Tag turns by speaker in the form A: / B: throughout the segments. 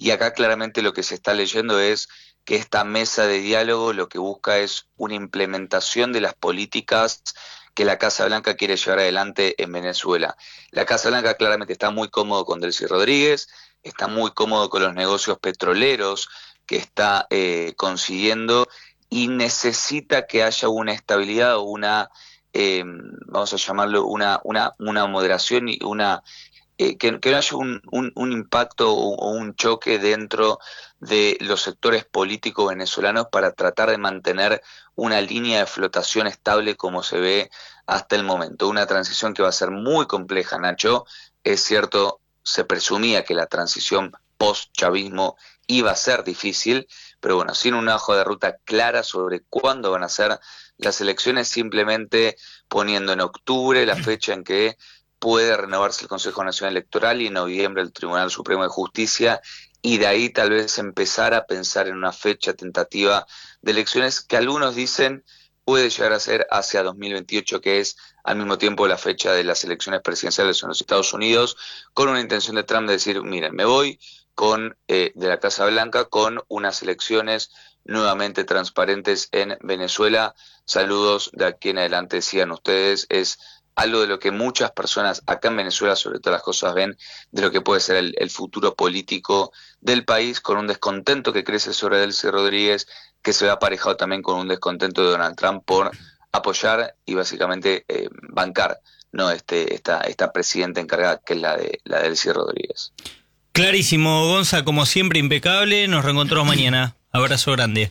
A: y acá claramente lo que se está leyendo es que esta mesa de diálogo lo que busca es una implementación de las políticas que la Casa Blanca quiere llevar adelante en Venezuela. La Casa Blanca claramente está muy cómodo con Delcy Rodríguez, está muy cómodo con los negocios petroleros que está consiguiendo y necesita que haya una estabilidad o una, vamos a llamarlo, una moderación y una que no haya un impacto o un choque dentro de los sectores políticos venezolanos para tratar de mantener una línea de flotación estable como se ve hasta el momento. Una transición que va a ser muy compleja, Nacho. Es cierto, se presumía que la transición post-chavismo iba a ser difícil, pero bueno, sin una hoja de ruta clara sobre cuándo van a ser las elecciones, simplemente poniendo en octubre la fecha en que puede renovarse el Consejo Nacional Electoral y en noviembre el Tribunal Supremo de Justicia, y de ahí tal vez empezar a pensar en una fecha tentativa de elecciones que algunos dicen puede llegar a ser hacia 2028, que es al mismo tiempo la fecha de las elecciones presidenciales en los Estados Unidos, con una intención de Trump de decir, miren, me voy con de la Casa Blanca con unas elecciones nuevamente transparentes en Venezuela. Saludos de aquí en adelante, decían ustedes, es algo de lo que muchas personas acá en Venezuela, sobre todas las cosas, ven de lo que puede ser el futuro político del país, con un descontento que crece sobre Delcy Rodríguez, que se ve aparejado también con un descontento de Donald Trump por apoyar y básicamente bancar, ¿no? esta presidenta encargada, que es la de Delcy Rodríguez.
B: Clarísimo, Gonza, como siempre, impecable. Nos reencontramos mañana. Abrazo grande.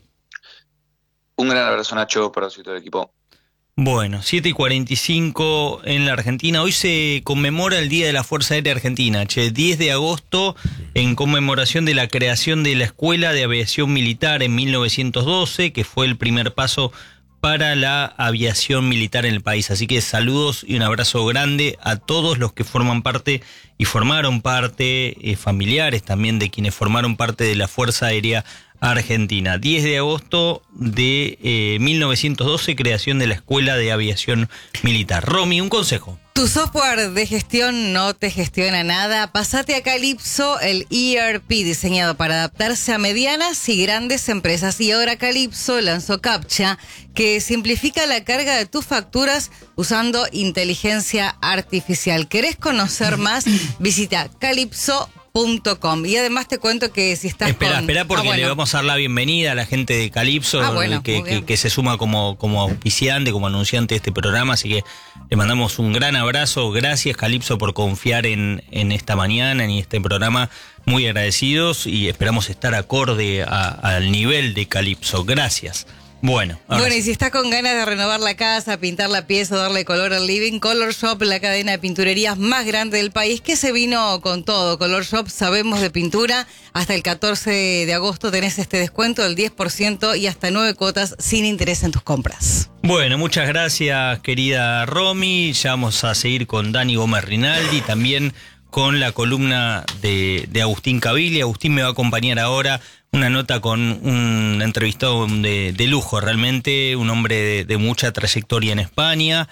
A: Un gran abrazo, Nacho, para todo el equipo.
B: Bueno, 7:45 en la Argentina. Hoy se conmemora el Día de la Fuerza Aérea Argentina, 10 de agosto, en conmemoración de la creación de la Escuela de Aviación Militar en 1912, que fue el primer paso para la aviación militar en el país. Así que saludos y un abrazo grande a todos los que forman parte y formaron parte, familiares también de quienes formaron parte de la Fuerza Aérea Argentina. 10 de agosto de 1912, creación de la Escuela de Aviación Militar. Romy, un consejo.
C: ¿Tu software de gestión no te gestiona nada? Pásate a Calypso, el ERP diseñado para adaptarse a medianas y grandes empresas. Y ahora Calypso lanzó CAPTCHA, que simplifica la carga de tus facturas usando inteligencia artificial. ¿Querés conocer más? Visita calypso.com. Y además te cuento que si estás
B: Espera, porque le vamos a dar la bienvenida a la gente de Calypso, que se suma como auspiciante, como anunciante de este programa, así que le mandamos un gran abrazo. Gracias, Calypso, por confiar en esta mañana, en este programa. Muy agradecidos y esperamos estar acorde al nivel de Calypso. Gracias. Bueno,
C: y si estás con ganas de renovar la casa, pintar la pieza, darle color al living, Color Shop, la cadena de pinturerías más grande del país, que se vino con todo. Color Shop, sabemos de pintura. Hasta el 14 de agosto tenés este descuento del 10% y hasta 9 cuotas sin interés en tus compras.
B: Bueno, muchas gracias, querida Romy. Ya vamos a seguir con Dani Gómez Rinaldi, también con la columna de Agustín Caviglia. Agustín me va a acompañar ahora. Una nota con un entrevistado de lujo, realmente, un hombre de mucha trayectoria en España,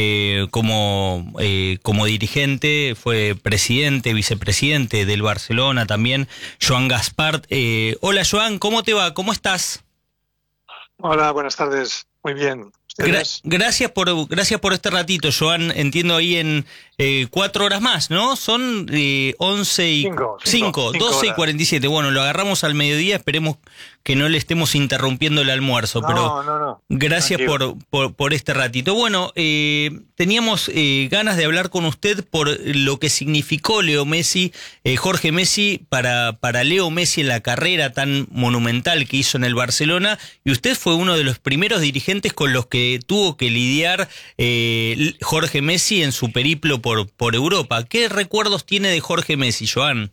B: como dirigente, fue presidente, vicepresidente del Barcelona también, Joan Gaspart. Hola Joan, ¿cómo te va? ¿Cómo estás?
D: Hola, buenas tardes, muy bien.
B: Gracias por este ratito, Joan. Entiendo ahí en 4 horas más, ¿no? Son 12 y 47. Bueno, lo agarramos al mediodía, esperemos que no le estemos interrumpiendo el almuerzo, pero
D: no.
B: Gracias por este ratito. Bueno, teníamos ganas de hablar con usted por lo que significó Leo Messi, Jorge Messi, para Leo Messi en la carrera tan monumental que hizo en el Barcelona, y usted fue uno de los primeros dirigentes con los que tuvo que lidiar Jorge Messi en su periplo por Europa. ¿Qué recuerdos tiene de Jorge Messi, Joan?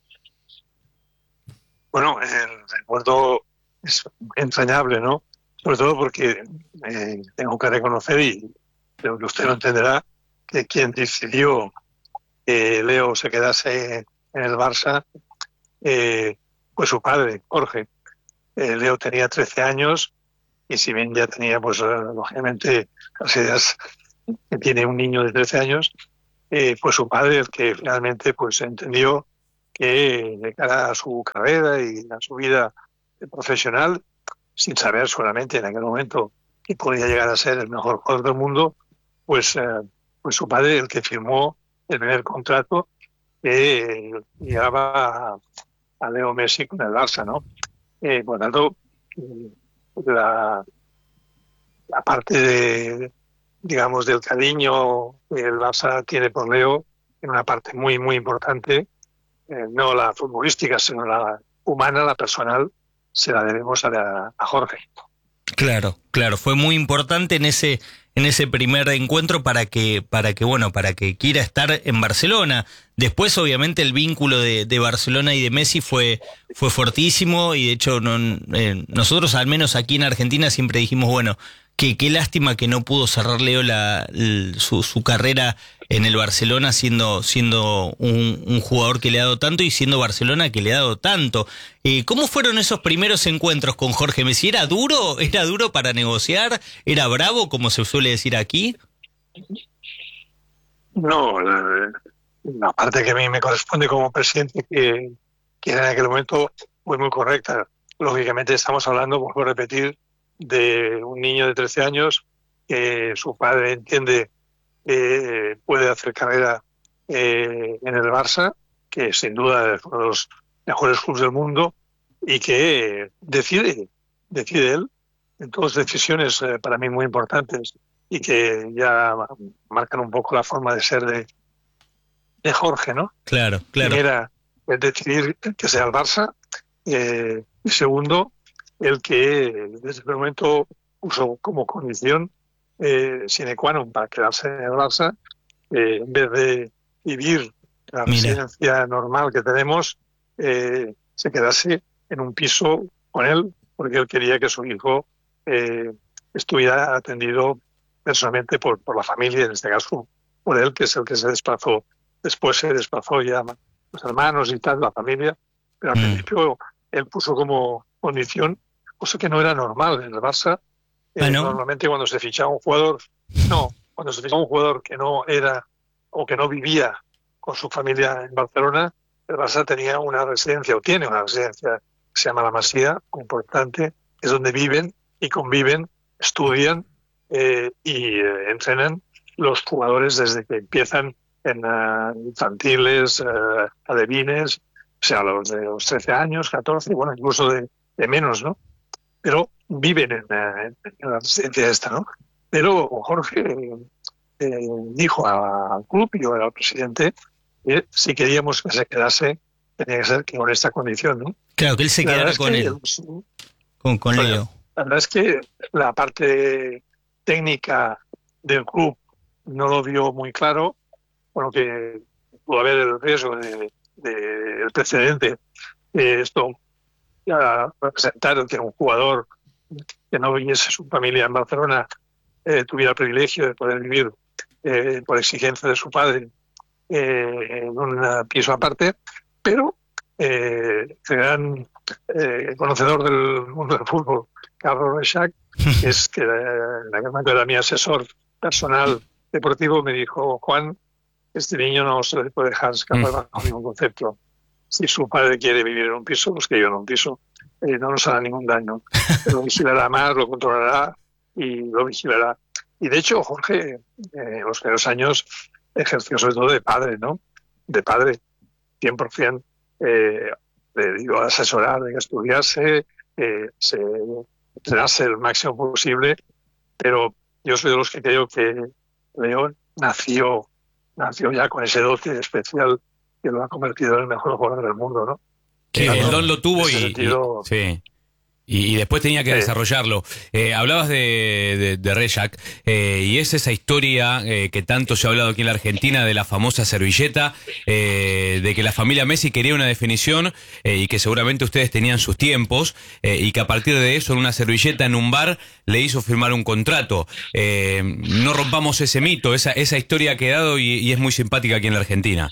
D: Bueno, el recuerdo es entrañable, ¿no? Sobre todo porque tengo que reconocer, y creo que usted lo entenderá, que quien decidió que Leo se quedase en el Barça fue su padre, Jorge. Leo tenía 13 años y si bien ya tenía, pues lógicamente, las ideas que tiene un niño de 13 años, fue su padre el que finalmente pues entendió que de cara a su carrera y a su vida profesional, sin saber solamente en aquel momento que podía llegar a ser el mejor jugador del mundo, pues su padre el que firmó el primer contrato que llegaba a Leo Messi con el Barça, ¿no? Por lo tanto, la parte digamos, del cariño que el Barça tiene por Leo, en una parte muy, muy importante, no la futbolística, sino la humana, la personal, se la debemos a Jorge.
B: Claro, claro, fue muy importante en ese primer encuentro para que quiera estar en Barcelona. Después, obviamente, el vínculo de Barcelona y de Messi fue fortísimo, y de hecho nosotros, al menos aquí en Argentina, siempre dijimos, bueno, qué lástima que no pudo cerrar Leo su carrera en el Barcelona siendo un jugador que le ha dado tanto, y siendo Barcelona que le ha dado tanto. ¿Cómo fueron esos primeros encuentros con Jorge Messi? ¿Era duro? ¿Era duro para negociar? ¿Era bravo, como se suele decir aquí?
D: No, la parte que a mí me corresponde como presidente, que era en aquel momento, fue muy correcta. Lógicamente estamos hablando, vuelvo a repetir, de un niño de 13 años que su padre entiende que puede hacer carrera en el Barça, que sin duda es uno de los mejores clubes del mundo, y que decide él en todas decisiones para mí muy importantes y que ya marcan un poco la forma de ser de Jorge, ¿no?
B: Claro.
D: Primera, el decidir que sea el Barça, y segundo, el que desde el momento puso como condición sine qua non para quedarse en el Barça, en vez de vivir la residencia normal que tenemos, se quedase en un piso con él, porque él quería que su hijo estuviera atendido personalmente por la familia, en este caso por él, que es el que se desplazó. Después se desplazó ya los hermanos y tal, la familia, pero al principio él puso como condición, cosa que no era normal en el Barça. Normalmente cuando se fichaba un jugador, que no era o que no vivía con su familia en Barcelona, el Barça tenía una residencia, o tiene una residencia, que se llama La Masía, muy importante, es donde viven y conviven, estudian y entrenan los jugadores desde que empiezan en infantiles, alevines, o sea, los de los 13 años, 14, bueno, incluso de menos, ¿no? Pero viven en la residencia esta, ¿no? Pero Jorge dijo al club, y yo era el presidente, que si queríamos que se quedase, tenía que ser con esta condición, ¿no?
B: Claro, que él se quedara con él, con Leo.
D: La verdad es que la parte técnica del club no lo vio muy claro, bueno, que pudo haber el riesgo del precedente, esto ya representaron que un jugador que no viniese su familia en Barcelona tuviera el privilegio de poder vivir por exigencia de su padre en un piso aparte, pero el gran conocedor del mundo del fútbol, Carlos Reixac, que es que era mi asesor personal deportivo, me dijo: Juan, este niño no se le puede dejar escapar bajo ningún concepto. Si su padre quiere vivir en un piso, pues que viva en un piso. No nos hará ningún daño. Lo vigilará más, lo controlará y lo vigilará. Y de hecho, Jorge, en los primeros años, ejerció sobre todo de padre, ¿no? De padre, 100%. Le digo a asesorar de que estudiase, se entrenase el máximo posible, pero yo soy de los que creo que León nació ya con ese dote especial que lo ha convertido en el mejor jugador del mundo, ¿no?
E: El don lo tuvo y después tenía que desarrollarlo. Hablabas de Reixac, y es esa historia que tanto se ha hablado aquí en la Argentina, de la famosa servilleta, de que la familia Messi quería una definición y que seguramente ustedes tenían sus tiempos, y que a partir de eso, en una servilleta en un bar, le hizo firmar un contrato. No rompamos ese mito, esa historia ha quedado y es muy simpática aquí en la Argentina.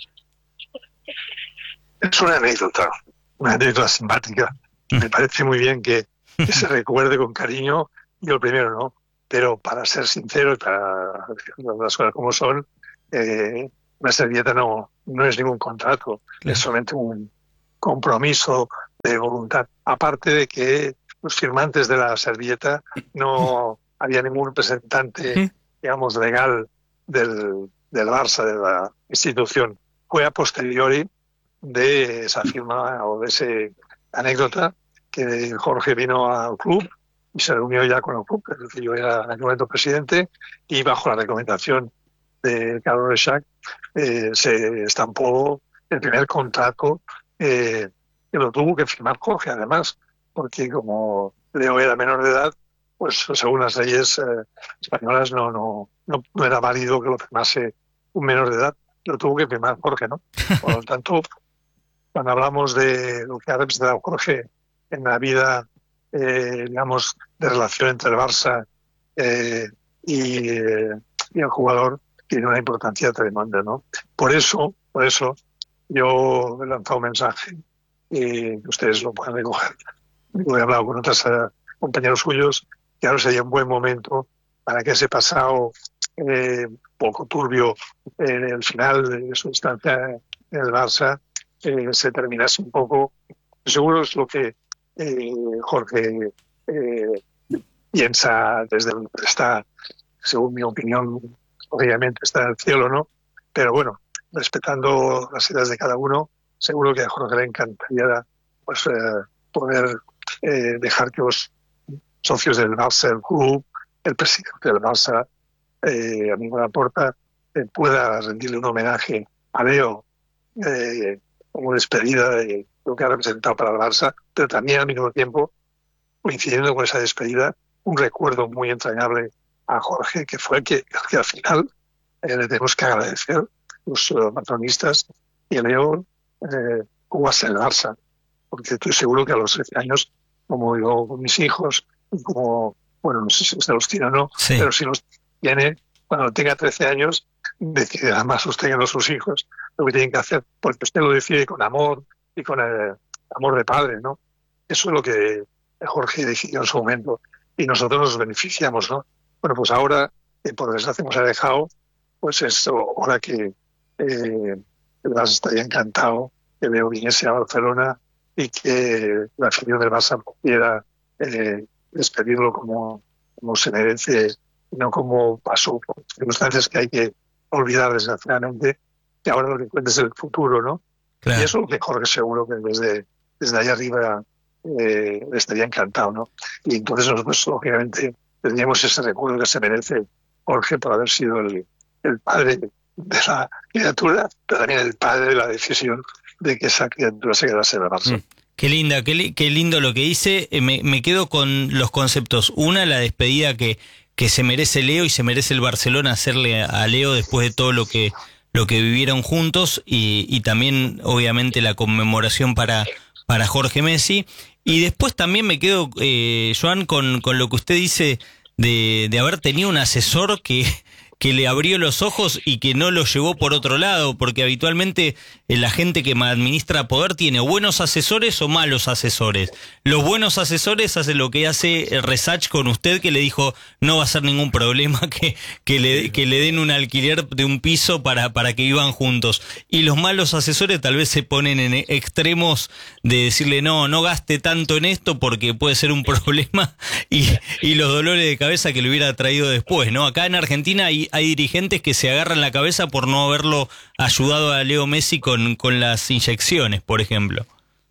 D: Es una anécdota simpática. Me parece muy bien que se recuerde con cariño, yo el primero, ¿no? Pero para ser sincero y para decir las cosas como son, una servilleta no es ningún contrato,
B: Claro.
D: es solamente un compromiso de voluntad. Aparte de que los firmantes de la servilleta no había ningún representante, digamos, legal del Barça, de la institución. Fue a posteriori de esa firma o de esa anécdota que Jorge vino al club y se reunió ya con el club, es decir, yo era en aquel momento presidente, y bajo la recomendación de Carlos Rexach se estampó el primer contrato que lo tuvo que firmar Jorge, además, porque como Leo era menor de edad, pues según las leyes españolas no era válido que lo firmase un menor de edad, lo tuvo que firmar Jorge, ¿no? Por lo tanto, cuando hablamos de lo que ha representado Jorge en la vida, digamos, de relación entre el Barça y el jugador, tiene una importancia tremenda, ¿no? Por eso yo he lanzado un mensaje y ustedes lo pueden recoger. Yo he hablado con otros compañeros suyos que ahora sería un buen momento para que ese pasado poco turbio en el final de su estancia en el Barça se terminase un poco. Seguro es lo que Jorge piensa desde donde está, según mi opinión, obviamente está en el cielo, ¿no? Pero bueno, respetando las ideas de cada uno, seguro que a Jorge le encantaría pues, poder dejar que los socios del Barça, el club, el presidente del Barça, amigo Laporta, pueda rendirle un homenaje a Leo como despedida de lo que ha representado para el Barça, pero también al mismo tiempo, coincidiendo con esa despedida, un recuerdo muy entrañable a Jorge, que fue que al final le tenemos que agradecer los patronistas y a Leo cómo hace el Barça, porque estoy seguro que a los 13 años, como yo con mis hijos, y como, bueno, no sé si usted los tiene o no,
B: Sí.
D: pero si los tiene, cuando tenga 13 años, de que además los tengan sus hijos, lo que tienen que hacer, porque usted lo decide con amor y con amor de padre, ¿no? Eso es lo que Jorge decidió en su momento y nosotros nos beneficiamos, ¿no? Bueno, pues ahora, por desgracia, nos ha dejado, pues es hora que el Barça estaría encantado que Leo viniese a Barcelona y que la afición del Barça pudiera despedirlo como se merece, no como pasó, por circunstancias que hay que olvidar desgraciadamente, que ahora lo que cuenta es el futuro, ¿no?
B: Claro.
D: Y eso mejor que seguro que desde allá arriba estaría encantado, ¿no? Y entonces nosotros, lógicamente, tendríamos ese recuerdo que se merece Jorge por haber sido el padre de la criatura, pero también el padre de la decisión de que esa criatura se quedase en el Barça.
B: Qué linda, qué lindo lo que dice. Me quedo con los conceptos. Una, la despedida que se merece Leo y se merece el Barcelona hacerle a Leo después de todo lo que vivieron juntos y también, obviamente, la conmemoración para Jorge Messi. Y después también me quedo, Joan, con lo que usted dice de haber tenido un asesor que le abrió los ojos y que no lo llevó por otro lado, porque habitualmente la gente que administra poder tiene buenos asesores o malos asesores. Los buenos asesores hacen lo que hace Rexach con usted, que le dijo no va a ser ningún problema que le den un alquiler de un piso para que vivan juntos. Y los malos asesores tal vez se ponen en extremos de decirle no gaste tanto en esto porque puede ser un problema y los dolores de cabeza que le hubiera traído después, ¿no? Acá en Argentina hay dirigentes que se agarran la cabeza por no haberlo ayudado a Leo Messi con las inyecciones, por ejemplo.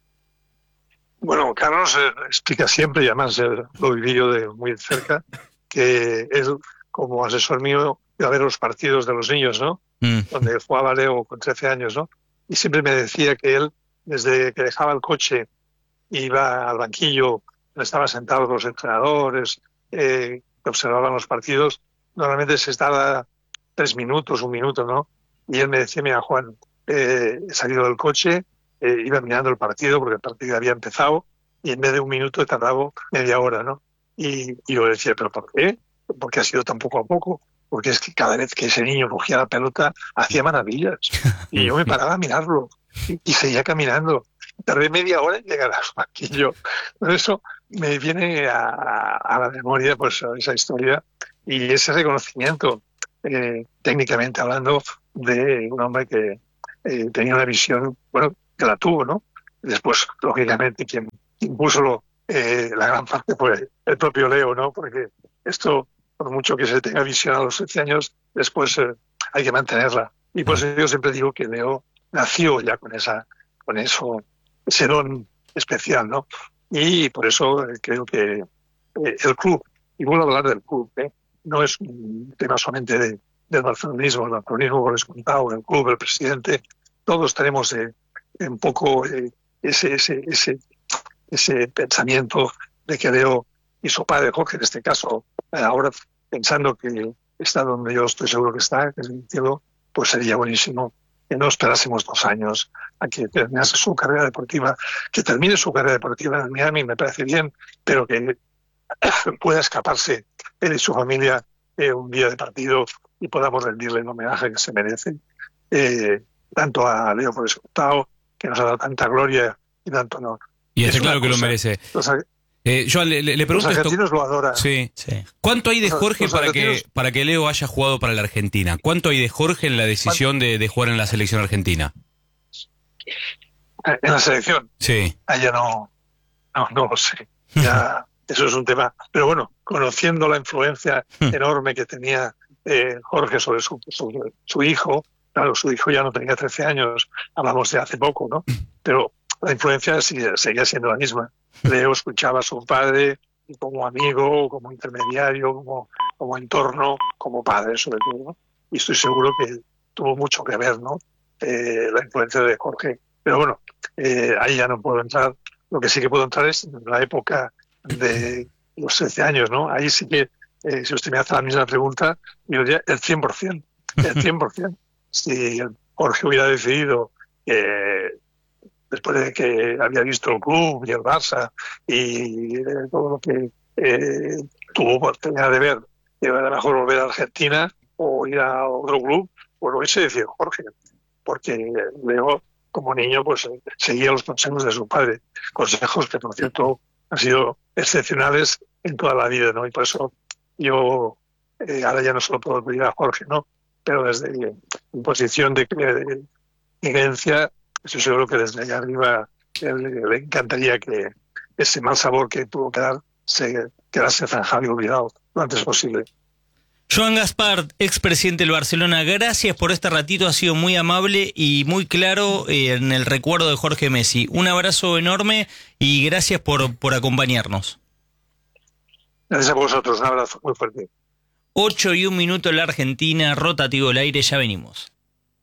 D: Bueno, Carlos explica siempre, y además lo viví yo de muy cerca, que él, como asesor mío, iba a ver los partidos de los niños, ¿no? Donde jugaba Leo con 13 años, ¿no? Y siempre me decía que él, desde que dejaba el coche, iba al banquillo, donde estaban sentados los entrenadores, que observaban los partidos, normalmente se estaba 3 minutos, 1 minuto, ¿no? Y él me decía, mira, Juan, he salido del coche, iba mirando el partido porque el partido había empezado y en vez de 1 minuto he tardado media hora, ¿no? Y yo le decía, ¿pero por qué? ¿Por qué ha sido tan poco a poco? Porque es que cada vez que ese niño cogía la pelota hacía maravillas. Y yo me paraba a mirarlo y seguía caminando. Tardé media hora en llegar al banquillo. Por eso me viene a la memoria pues esa historia y ese reconocimiento, técnicamente hablando, de un hombre que tenía una visión, bueno, que la tuvo, ¿no? Después, lógicamente, quien impuso la gran parte fue el propio Leo, ¿no? Porque esto, por mucho que se tenga visión a los 13 años, después hay que mantenerla. Y por eso yo siempre digo que Leo nació ya con eso, ese don especial, ¿no? Y por eso creo que el club, y vuelvo a hablar del club, no es un tema solamente del barcelonismo. El barcelonismo, como les he contado, el club, el presidente, todos tenemos un poco ese pensamiento de que Leo y su padre, Jorge, en este caso, ahora pensando que está donde yo estoy seguro que está, que es en el cielo, pues sería buenísimo que no esperásemos 2 años a que terminase su carrera deportiva, que termine su carrera deportiva en Miami, me parece bien, pero que pueda escaparse él y su familia un día de partido y podamos rendirle el homenaje que se merece, tanto a Leo por escontado, que nos ha dado tanta gloria y tanto honor.
E: Y está claro que lo merece. Yo le pregunto
D: los argentinos
E: esto.
D: Lo adoran.
E: Sí. ¿Cuánto hay de Jorge para que Leo haya jugado para la Argentina? ¿Cuánto hay de Jorge en la decisión de jugar en la selección argentina?
D: ¿En la selección?
E: Sí.
D: Ya no lo sé. Ya eso es un tema. Pero bueno, conociendo la influencia enorme que tenía Jorge sobre su hijo, claro, su hijo ya no tenía 13 años, hablamos de hace poco, ¿no? Pero la influencia seguía siendo la misma. Leo escuchaba a su padre como amigo, como intermediario, como entorno, como padre sobre todo, ¿no? Y estoy seguro que tuvo mucho que ver, ¿no? La influencia de Jorge. Pero bueno, ahí ya no puedo entrar. Lo que sí que puedo entrar es en la época de los 13 años, ¿no? Ahí sí que, si usted me hace la misma pregunta, yo diría el 100%. El 100%. Si Jorge hubiera decidido después de que había visto el club y el Barça y todo lo que tuvo oportunidad de ver, a lo mejor volver a Argentina o ir a otro club, pues lo hubiese decidido Jorge, porque Leo, como niño, pues seguía los consejos de su padre, consejos que, por cierto, han sido excepcionales en toda la vida, ¿no? Y por eso yo ahora ya no solo puedo pedir a Jorge, ¿no? Pero desde mi posición de creencia, estoy seguro que desde allá arriba le encantaría que ese mal sabor que tuvo que dar se quedase zanjado y olvidado lo antes posible.
B: Joan Gaspar, expresidente del Barcelona, gracias por este ratito, ha sido muy amable y muy claro en el recuerdo de Jorge Messi. Un abrazo enorme y gracias por acompañarnos.
D: Gracias a vosotros, un abrazo muy fuerte.
B: 8:01 la Argentina, rotativo el aire, ya venimos.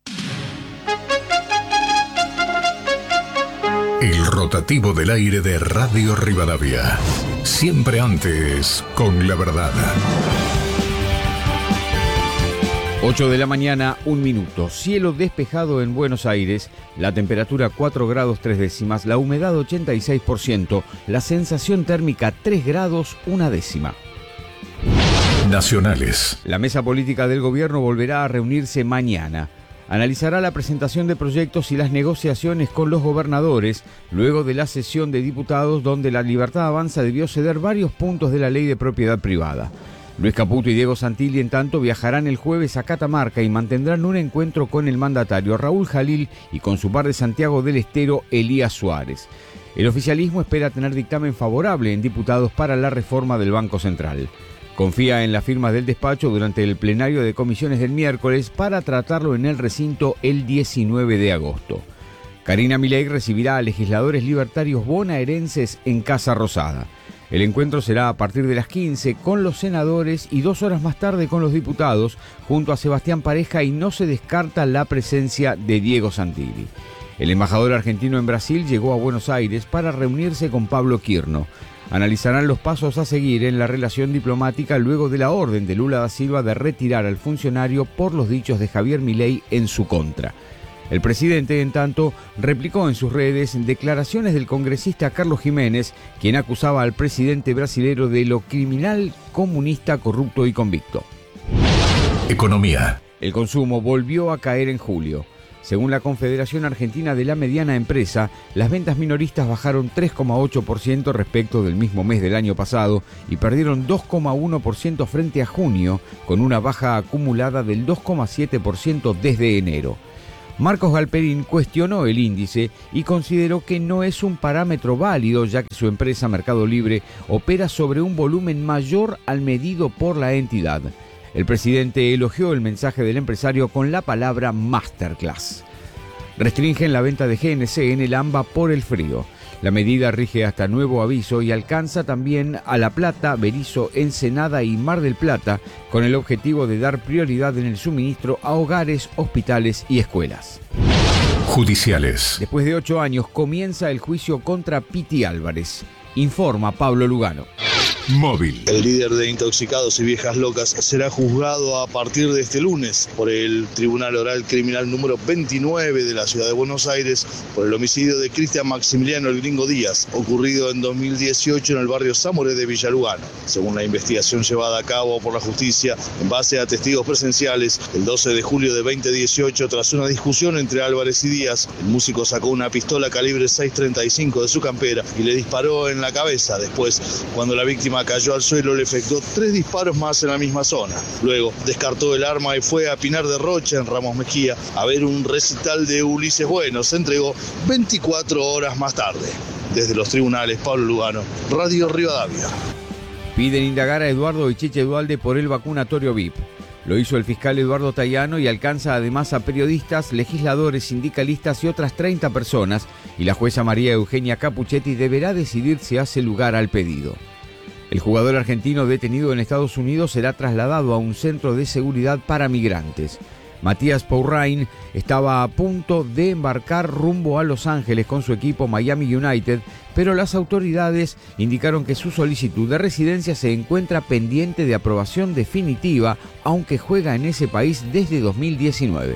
F: El rotativo del aire de Radio Rivadavia. Siempre antes, con la verdad.
G: 8 de la mañana, 1 minuto. Cielo despejado en Buenos Aires. La temperatura 4 grados 3 décimas. La humedad 86%. La sensación térmica 3 grados 1 décima.
F: Nacionales.
G: La mesa política del gobierno volverá a reunirse mañana. Analizará la presentación de proyectos y las negociaciones con los gobernadores, luego de la sesión de diputados donde la Libertad Avanza debió ceder varios puntos de la ley de propiedad privada. Luis Caputo y Diego Santilli, en tanto, viajarán el jueves a Catamarca y mantendrán un encuentro con el mandatario Raúl Jalil y con su par de Santiago del Estero, Elías Suárez. El oficialismo espera tener dictamen favorable en diputados para la reforma del Banco Central. Confía en las firmas del despacho durante el plenario de comisiones del miércoles para tratarlo en el recinto el 19 de agosto. Karina Milei recibirá a legisladores libertarios bonaerenses en Casa Rosada. El encuentro será a partir de las 15 con los senadores y 2 horas más tarde con los diputados, junto a Sebastián Pareja, y no se descarta la presencia de Diego Santilli. El embajador argentino en Brasil llegó a Buenos Aires para reunirse con Pablo Quirno. Analizarán los pasos a seguir en la relación diplomática luego de la orden de Lula da Silva de retirar al funcionario por los dichos de Javier Milei en su contra. El presidente, en tanto, replicó en sus redes declaraciones del congresista Carlos Jiménez, quien acusaba al presidente brasilero de lo criminal, comunista, corrupto y convicto.
F: Economía.
G: El consumo volvió a caer en julio. Según la Confederación Argentina de la Mediana Empresa, las ventas minoristas bajaron 3,8% respecto del mismo mes del año pasado y perdieron 2,1% frente a junio, con una baja acumulada del 2,7% desde enero. Marcos Galperín cuestionó el índice y consideró que no es un parámetro válido, ya que su empresa Mercado Libre opera sobre un volumen mayor al medido por la entidad. El presidente elogió el mensaje del empresario con la palabra masterclass. Restringen la venta de GNC en el AMBA por el frío. La medida rige hasta nuevo aviso y alcanza también a La Plata, Berisso, Ensenada y Mar del Plata, con el objetivo de dar prioridad en el suministro a hogares, hospitales y escuelas.
F: Judiciales.
G: Después de 8 años comienza el juicio contra Piti Álvarez. Informa Pablo Lugano.
F: Móvil.
H: El líder de Intoxicados y Viejas Locas será juzgado a partir de este lunes por el Tribunal Oral Criminal número 29 de la Ciudad de Buenos Aires por el homicidio de Cristian Maximiliano el Gringo Díaz, ocurrido en 2018 en el barrio Zamoré de Villa Lugano. Según la investigación llevada a cabo por la justicia, en base a testigos presenciales, el 12 de julio de 2018, tras una discusión entre Álvarez y Díaz, el músico sacó una pistola calibre 6.35 de su campera y le disparó en la cabeza. Después, cuando la víctima cayó al suelo, le efectuó 3 disparos más en la misma zona. Luego descartó el arma y fue a Pinar de Rocha, en Ramos Mejía, a ver un recital de Ulises Bueno. Se entregó 24 horas más tarde. Desde los tribunales, Pablo Lugano, Radio Rivadavia.
G: Piden indagar a Eduardo Ichiche Duhalde por el vacunatorio VIP. Lo hizo el fiscal Eduardo Tayano y alcanza además a periodistas, legisladores, sindicalistas y otras 30 personas, y la jueza María Eugenia Capuchetti deberá decidir si hace lugar al pedido. El jugador argentino detenido en Estados Unidos será trasladado a un centro de seguridad para migrantes. Matías Pourrain estaba a punto de embarcar rumbo a Los Ángeles con su equipo Miami United, pero las autoridades indicaron que su solicitud de residencia se encuentra pendiente de aprobación definitiva, aunque juega en ese país desde 2019.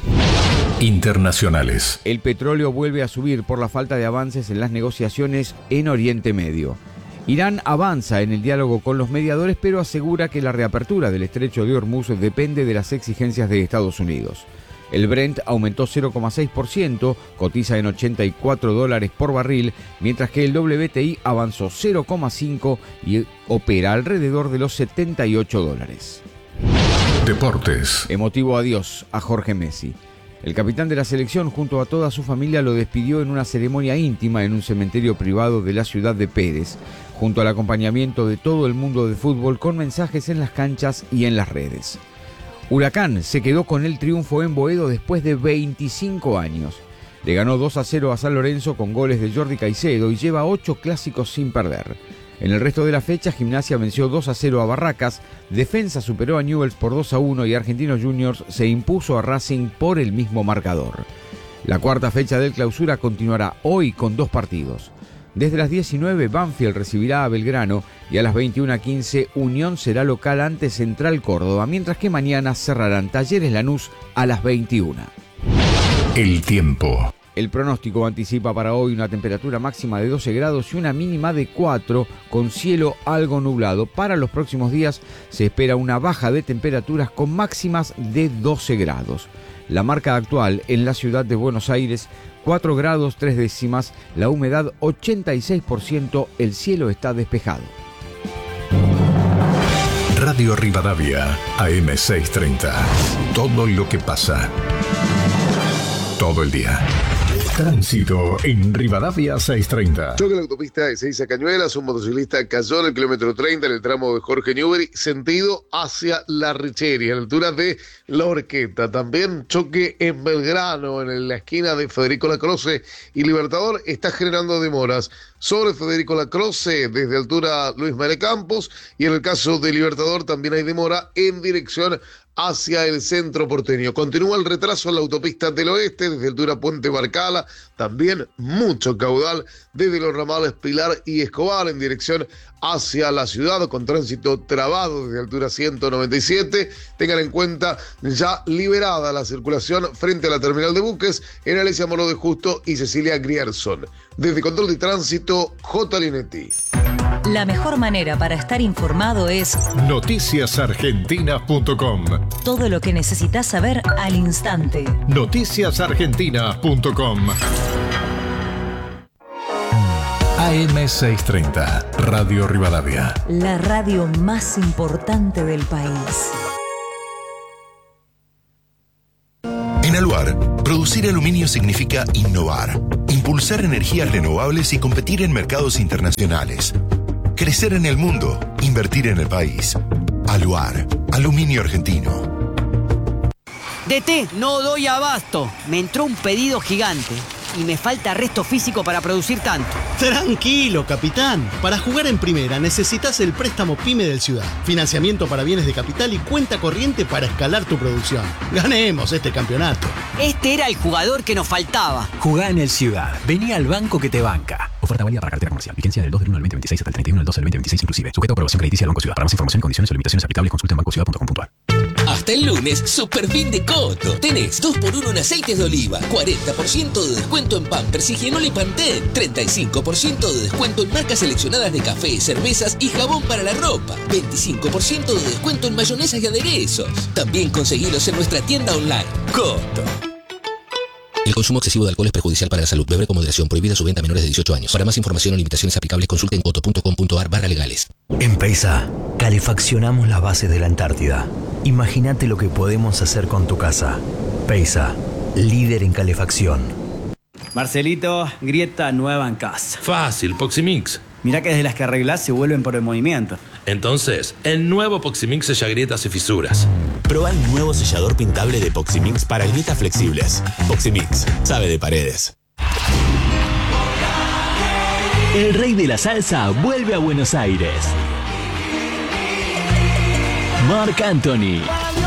F: Internacionales.
G: El petróleo vuelve a subir por la falta de avances en las negociaciones en Oriente Medio. Irán avanza en el diálogo con los mediadores, pero asegura que la reapertura del estrecho de Hormuz depende de las exigencias de Estados Unidos. El Brent aumentó 0,6%, cotiza en $84 por barril, mientras que el WTI avanzó 0,5% y opera alrededor de los $78.
F: Deportes.
G: Emotivo adiós a Jorge Messi. El capitán de la selección junto a toda su familia lo despidió en una ceremonia íntima en un cementerio privado de la ciudad de Pérez, junto al acompañamiento de todo el mundo del fútbol con mensajes en las canchas y en las redes. Huracán se quedó con el triunfo en Boedo después de 25 años. Le ganó 2-0 a San Lorenzo con goles de Jordi Caicedo y lleva 8 clásicos sin perder. En el resto de la fecha, Gimnasia venció 2-0 a Barracas, Defensa superó a Newell's por 2-1 y Argentinos Juniors se impuso a Racing por el mismo marcador. La cuarta fecha del Clausura continuará hoy con 2 partidos. Desde las 19, Banfield recibirá a Belgrano y a las 21:15, Unión será local ante Central Córdoba, mientras que mañana cerrarán Talleres Lanús a las 21.
F: El tiempo.
G: El pronóstico anticipa para hoy una temperatura máxima de 12 grados y una mínima de 4, con cielo algo nublado. Para los próximos días se espera una baja de temperaturas con máximas de 12 grados. La marca actual en la ciudad de Buenos Aires, 4 grados 3 décimas, la humedad 86%, el cielo está despejado.
F: Radio Rivadavia, AM630. Todo lo que pasa. Todo el día. Tránsito en Rivadavia 630.
I: Choque en la autopista de Ezeiza Cañuelas, un motociclista cayó en el kilómetro 30 en el tramo de Jorge Newbery, sentido hacia La Richeria, a la altura de La Horqueta. También choque en Belgrano, en la esquina de Federico Lacroce y Libertador, está generando demoras sobre Federico Lacroce desde altura Luis Mere Campos, y en el caso de Libertador también hay demora en dirección hacia el centro porteño. Continúa el retraso en la autopista del oeste, desde altura Puente Barcala, también mucho caudal desde los ramales Pilar y Escobar en dirección hacia la ciudad, con tránsito trabado desde altura 197. Tengan en cuenta ya liberada la circulación frente a la terminal de buques en Alesia Moro de Justo y Cecilia Grierson. Desde Control de Tránsito, J. Linetti.
J: La mejor manera para estar informado es
F: noticiasargentinas.com.
J: todo lo que necesitas saber al instante.
F: noticiasargentinas.com. AM630, Radio Rivadavia.
J: La radio más importante del país.
K: En Aluar, producir aluminio significa innovar, impulsar energías renovables y competir en mercados internacionales. Crecer en el mundo, invertir en el país. Aluar, aluminio argentino.
L: DT, no doy abasto. Me entró un pedido gigante y me falta resto físico para producir tanto.
M: Tranquilo, capitán. Para jugar en primera necesitas el préstamo PYME del Ciudad. Financiamiento para bienes de capital y cuenta corriente para escalar tu producción. Ganemos este campeonato.
L: Este era el jugador que nos faltaba.
N: Jugá en el Ciudad. Vení al banco que te banca. Oferta válida para cartera comercial. Vigencia del 2 del 1 al 2026 hasta el 31 del 2 del 2026 inclusive. Sujeto a aprobación crediticia del Banco Ciudad. Para más información, condiciones o limitaciones aplicables, consulta en bancociudad.com.ar.
O: Hasta el lunes, super fin de Coto. Tenés 2x1 en aceites de oliva, 40% de descuento en Pampers, Higienol y Pantene, 35% de descuento en marcas seleccionadas de café, cervezas y jabón para la ropa, 25% de descuento en mayonesas y aderezos. También conseguilos en nuestra tienda online. Coto. El consumo excesivo de alcohol es perjudicial para la salud. Beber con moderación. Prohibida su venta a menores de 18 años. Para más información o limitaciones aplicables, consulte en coto.com.ar/legales.
N: En Peisa, calefaccionamos las bases de la Antártida. Imagínate lo que podemos hacer con tu casa. Peisa, líder en calefacción.
P: Marcelito, grieta nueva en casa.
Q: Fácil, Poximix.
P: Mirá que desde las que arreglás se vuelven por el movimiento.
Q: Entonces, el nuevo Poximix sella grietas y fisuras.
R: Proba el nuevo sellador pintable de Poximix para grietas flexibles. Poximix, sabe de paredes.
S: El rey de la salsa vuelve a Buenos Aires. Marc Anthony.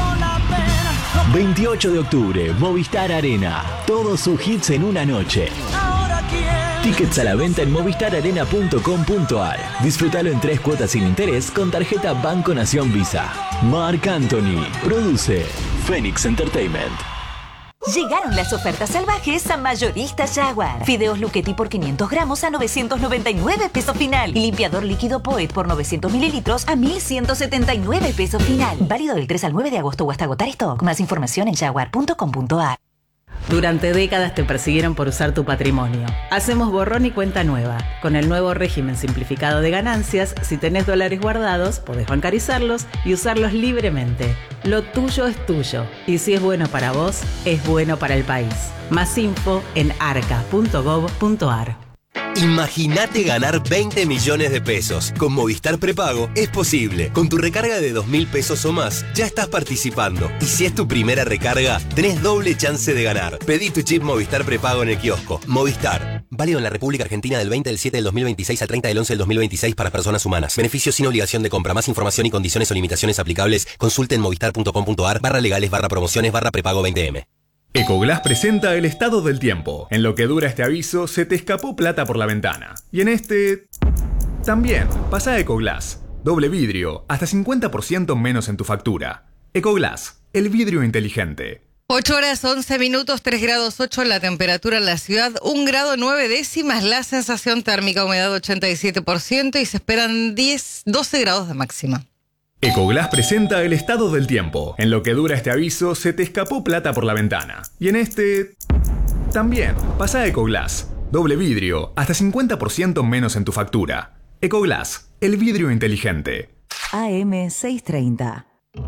S: 28 de octubre, Movistar Arena. Todos sus hits en una noche. Tickets a la venta en movistararena.com.ar. Disfrútalo en 3 cuotas sin interés con tarjeta Banco Nación Visa. Marc Anthony. Produce Phoenix Entertainment.
J: Llegaron las ofertas salvajes a Mayoristas Jaguar. Fideos Luchetti por 500 gramos a 999 pesos final. Y limpiador líquido Poet por 900 mililitros a 1179 pesos final. Válido del 3 al 9 de agosto o hasta agotar stock. Más información en jaguar.com.ar.
T: Durante décadas te persiguieron por usar tu patrimonio. Hacemos borrón y cuenta nueva. Con el nuevo régimen simplificado de ganancias, si tenés dólares guardados, podés bancarizarlos y usarlos libremente. Lo tuyo es tuyo. Y si es bueno para vos, es bueno para el país. Más info en arca.gov.ar.
R: Imagínate ganar 20 millones de pesos. Con Movistar Prepago es posible. Con tu recarga de 2.000 pesos o más, ya estás participando. Y si es tu primera recarga, tenés doble chance de ganar. Pedí tu chip Movistar Prepago en el kiosco. Movistar. Válido en la República Argentina del 20 del 7 del 2026 al 30 del 11 del 2026 para personas humanas. Beneficios sin obligación de compra. Más información y condiciones o limitaciones aplicables, consulte en movistar.com.ar/legales/promociones/prepago 20M.
U: Ecoglass presenta el estado del tiempo. En lo que dura este aviso, se te escapó plata por la ventana. Y en este... también. Pasa a Ecoglass. Doble vidrio, hasta 50% menos en tu factura. Ecoglass, el vidrio inteligente.
C: 8 horas 11 minutos, 3 grados 8 la temperatura en la ciudad, 1 grado 9 décimas la sensación térmica, humedad 87% y se esperan 12 grados de máxima.
U: Ecoglass presenta el estado del tiempo. En lo que dura este aviso, se te escapó plata por la ventana. Y en este... también. Pasa a Ecoglass. Doble vidrio, hasta 50% menos en tu factura. Ecoglass, el vidrio inteligente.
J: AM630.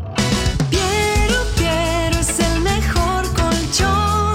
V: Piero es el mejor colchón.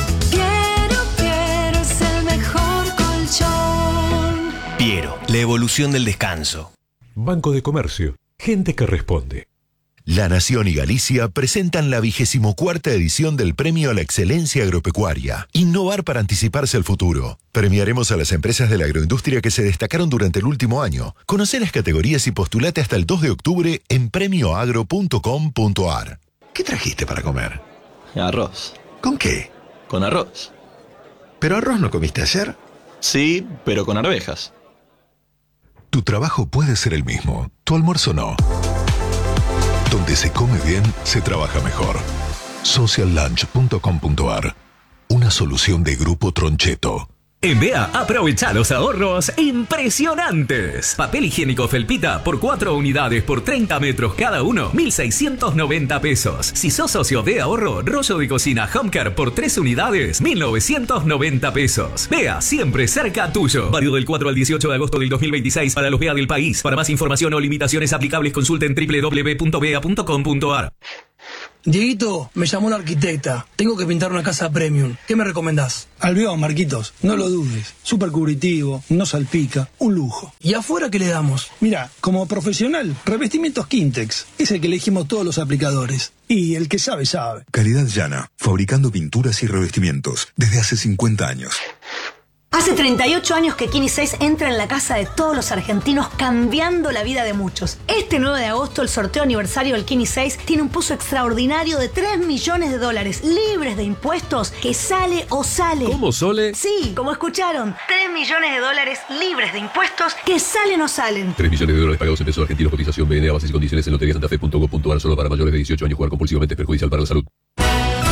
V: Piero es el mejor colchón.
R: Piero, la evolución del descanso.
F: Banco de Comercio. Gente que responde.
K: La Nación y Galicia presentan la 24ª edición del Premio a la Excelencia Agropecuaria. Innovar para anticiparse al futuro. Premiaremos a las empresas de la agroindustria que se destacaron durante el último año. Conoce las categorías y postulate hasta el 2 de octubre en premioagro.com.ar. ¿Qué trajiste para comer?
W: Arroz.
K: ¿Con qué?
W: Con arroz.
K: ¿Pero arroz no comiste ayer?
W: Sí, pero con arvejas.
F: Tu trabajo puede ser el mismo, tu almuerzo no. Donde se come bien, se trabaja mejor. Sociallunch.com.ar. Una solución de Grupo Troncheto.
N: En BEA, aprovecha los ahorros impresionantes. Papel higiénico Felpita por 4 unidades por 30 metros cada uno, 1.690 pesos. Si sos socio de ahorro, rollo de cocina Homecare por 3 unidades, 1.990 pesos. BEA, siempre cerca tuyo. Válido del 4 al 18 de agosto del 2026 para los BEA del país. Para más información o limitaciones aplicables, consulten www.bea.com.ar.
A: Dieguito, me llamó la arquitecta. Tengo que pintar una casa premium. ¿Qué me recomendás? Albión, Marquitos. No lo dudes. Súper cubritivo, no salpica, un lujo. ¿Y afuera qué le damos?
D: Mira, como profesional, revestimientos Quintex. Es el que elegimos todos los aplicadores. Y el que sabe, sabe.
F: Calidad llana, fabricando pinturas y revestimientos desde hace 50 años.
E: Hace 38 años que Kini 6 entra en la casa de todos los argentinos, cambiando la vida de muchos. Este 9 de agosto, el sorteo aniversario del Kini 6 tiene un pozo extraordinario de $3 millones, libres de impuestos, que sale o sale.
Q: ¿Cómo, Sole?
E: Sí, como escucharon, $3 millones, libres de impuestos, que salen o salen.
Q: $3 millones pagados en pesos argentinos, cotización BNA, bases y condiciones en loteriasantafe.gov.ar, solo para mayores de 18 años. Jugar compulsivamente es perjudicial para la salud.